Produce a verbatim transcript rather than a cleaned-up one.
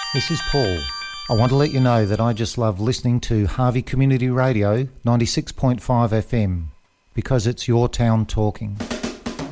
This is Paul. I want to let you know that I just love listening to Harvey Community Radio ninety-six point five F M because it's your town talking.